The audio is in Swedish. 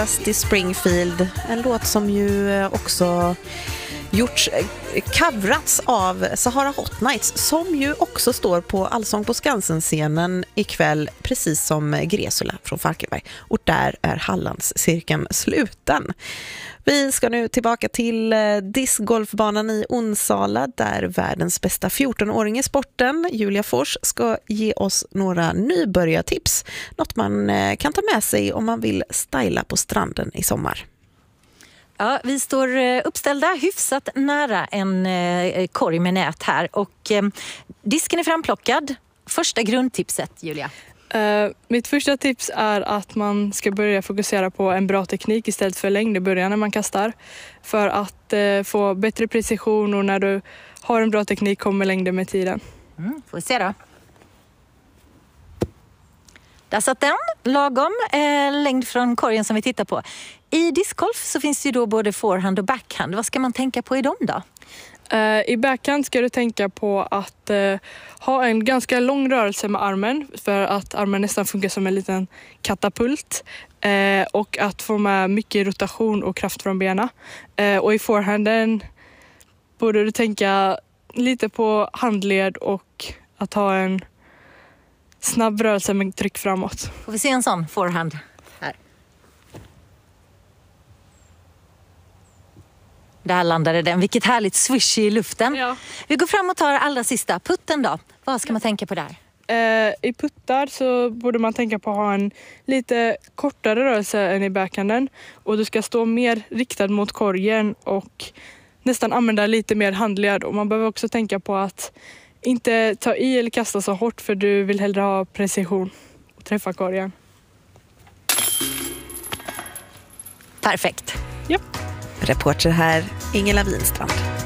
Dusty Springfield, en låt som ju också coverats av Sahara Hot Nights, som ju också står på Allsång på Skansen-scenen ikväll, precis som Gresula från Falkenberg. Och där är Hallandscirkeln sluten. Vi ska nu tillbaka till discgolfbanan i Onsala, där världens bästa 14-åring i sporten, Julia Fors, ska ge oss några nybörjartips. Något man kan ta med sig om man vill styla på stranden i sommar. Ja, vi står uppställda hyfsat nära en korg med nät här och disken är framplockad. Första grundtipset, Julia. Mitt första tips är att man ska börja fokusera på en bra teknik istället för längd i början när man kastar. För att få bättre precision, och när du har en bra teknik kommer längden med tiden. Får vi se då. Där satt den, lagom längd från korgen som vi tittar på. I discgolf så finns det ju då både forehand och backhand. Vad ska man tänka på i dem då? I backhand ska du tänka på att ha en ganska lång rörelse med armen, för att armen nästan funkar som en liten katapult, och att få med mycket rotation och kraft från benen. Och i forehanden borde du tänka lite på handled och att ha en snabb rörelse med tryck framåt. Får vi se en sån forehand här. Där landade den. Vilket härligt swish i luften. Ja. Vi går fram och tar allra sista. Putten då? Vad ska man tänka på där? I puttar så borde man tänka på att ha en lite kortare rörelse än i backhanden. Och du ska stå mer riktad mot korgen och nästan använda lite mer handled. Och man behöver också tänka på att inte ta i eller kasta så hårt, för du vill hellre ha precision och träffa korgen. Perfekt. Ja. Reporter här, Ingela Winstrand.